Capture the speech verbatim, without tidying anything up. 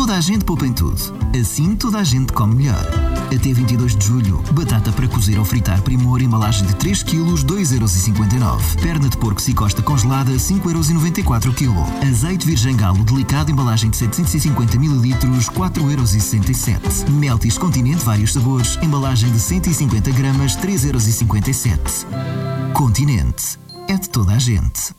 Toda a gente poupa em tudo. Assim toda a gente come melhor. Até vinte e dois de julho, batata para cozer ou fritar Primor, embalagem de três quilos, dois euros e cinquenta e nove. Perna de porco Cicosta congelada, cinco euros e noventa e quatro o quilo. Azeite virgem galo delicado, embalagem de setecentos e cinquenta mililitros, quatro euros e sessenta e sete. Meltis Continente, vários sabores, embalagem de cento e cinquenta gramas, três euros e cinquenta e sete. Continente. É de toda a gente.